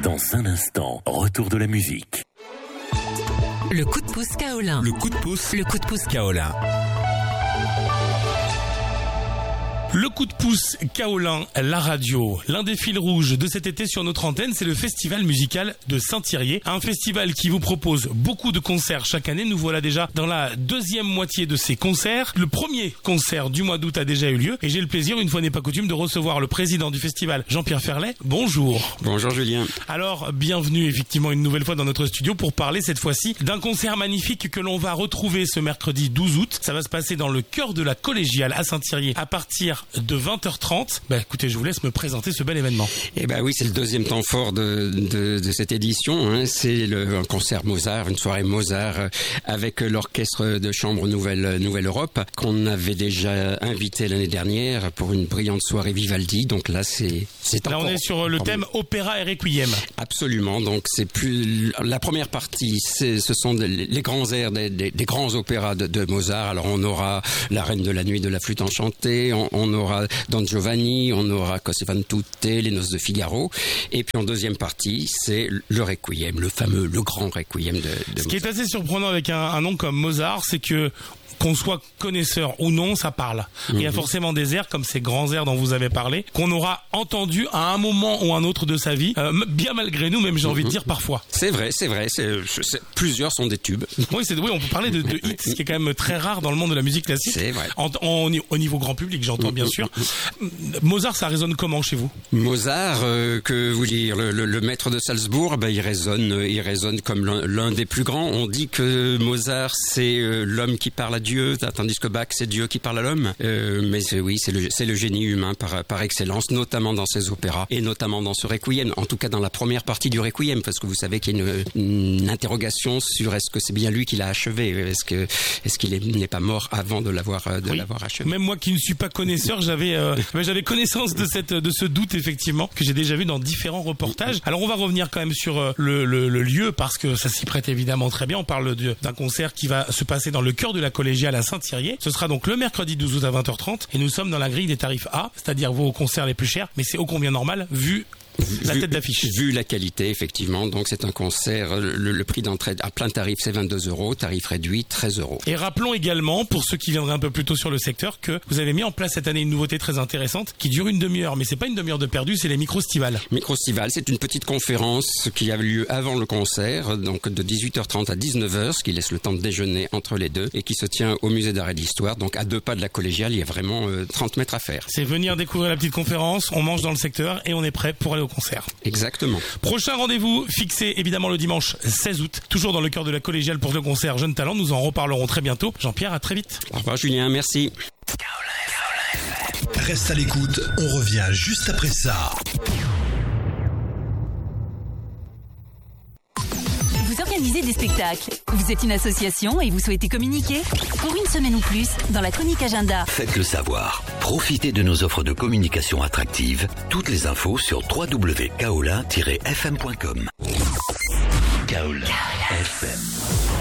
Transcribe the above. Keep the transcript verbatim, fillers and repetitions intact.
Dans un instant, retour de la musique. Le coup de pouce Kaolin. Le coup de pouce. Le coup de pouce Kaolin. Le coup de pouce Kaolin, la radio. L'un des fils rouges de cet été sur notre antenne, c'est le festival musical de Saint-Thirier. Un festival qui vous propose beaucoup de concerts chaque année. Nous voilà déjà dans la deuxième moitié de ces concerts. Le premier concert du mois d'août a déjà eu lieu et j'ai le plaisir, une fois n'est pas coutume, de recevoir le président du festival, Jean-Pierre Ferlet. Bonjour. Bonjour Julien. Alors, bienvenue effectivement une nouvelle fois dans notre studio pour parler cette fois-ci d'un concert magnifique que l'on va retrouver ce mercredi douze août. Ça va se passer dans le cœur de la collégiale à Saint-Thirier à partir de vingt heures trente. Bah écoutez, je vous laisse me présenter ce bel événement. Eh ben oui, c'est le deuxième temps fort de, de, de cette édition. Hein. C'est le, un concert Mozart, une soirée Mozart avec l'orchestre de chambre Nouvelle, Nouvelle Europe qu'on avait déjà invité l'année dernière pour une brillante soirée Vivaldi. Donc là, c'est, c'est là encore... on est sur le thème opéra et requiem. Absolument. Donc c'est plus la première partie. C'est, ce sont les grands airs des, des, des grands opéras de, de Mozart. Alors on aura La Reine de la Nuit de la flûte enchantée. On, on aura Don Giovanni, on aura Cose fan tutte, Les Noces de Figaro, et puis en deuxième partie, c'est le Requiem, le fameux, le grand Requiem de, de Ce Mozart. qui est assez surprenant avec un, un nom comme Mozart, c'est que qu'on soit connaisseur ou non, ça parle. Mm-hmm. Il y a forcément des airs, comme ces grands airs dont vous avez parlé, qu'on aura entendu à un moment ou un autre de sa vie, euh, bien malgré nous, même j'ai envie mm-hmm. de dire parfois. C'est vrai, c'est vrai. C'est, c'est, plusieurs sont des tubes. Oui, c'est, oui, on peut parler de, de hits, ce qui est quand même très rare dans le monde de la musique classique. C'est vrai. En, en, au niveau grand public, j'entends mm-hmm. bien sûr. Mozart, ça résonne comment chez vous ? Mozart, euh, que vous dire, le, le, le maître de Salzbourg, ben, il résonne, il résonne comme l'un, l'un des plus grands. On dit que Mozart, c'est euh, l'homme qui parle à Dieu, tandis que Bach, c'est Dieu qui parle à l'homme. Euh, mais c'est, oui, c'est le, c'est le génie humain par, par excellence, notamment dans ses opéras et notamment dans ce Requiem. En tout cas, dans la première partie du Requiem, parce que vous savez qu'il y a une, une interrogation sur est-ce que c'est bien lui qui l'a achevé, est-ce que est-ce qu'il est, n'est pas mort avant de l'avoir de oui. l'avoir achevé. Même moi qui ne suis pas connaisseur, j'avais euh, j'avais connaissance de cette de ce doute effectivement que j'ai déjà vu dans différents reportages. Alors on va revenir quand même sur euh, le, le, le lieu parce que ça s'y prête évidemment très bien. On parle de, d'un concert qui va se passer dans le cœur de la collégiale à Saint-Thirier. Ce sera donc le mercredi douze août à vingt heures trente et nous sommes dans la grille des tarifs A, c'est-à-dire vos concerts les plus chers, mais c'est ô combien normal vu la vu, tête d'affiche. Vu la qualité, effectivement. Donc, c'est un concert. Le, le prix d'entrée à plein tarif, c'est vingt-deux euros. Tarif réduit, treize euros. Et rappelons également, pour ceux qui viendraient un peu plus tôt sur le secteur, que vous avez mis en place cette année une nouveauté très intéressante qui dure une demi-heure. Mais c'est pas une demi-heure de perdu, c'est les micro-stivales. Micro-stivales, c'est une petite conférence qui a eu lieu avant le concert, donc de dix-huit heures trente à dix-neuf heures, ce qui laisse le temps de déjeuner entre les deux, et qui se tient au musée d'art et d'histoire. Donc, à deux pas de la collégiale, il y a vraiment euh, trente mètres à faire. C'est venir découvrir la petite conférence, on mange dans le secteur et on est prêt pour aller au concert. Exactement. Prochain rendez-vous fixé évidemment le dimanche seize août, toujours dans le cœur de la collégiale pour le concert Jeunes Talents. Nous en reparlerons très bientôt. Jean-Pierre, à très vite. Au revoir Julien, merci. Reste à l'écoute, on revient juste après ça. Vous organisez des spectacles, vous êtes une association et vous souhaitez communiquer ? Pour une semaine ou plus, dans la chronique agenda. Faites-le savoir. Profitez de nos offres de communication attractives. Toutes les infos sur w w w point kaolin tiret f m point com. Kaolin F M.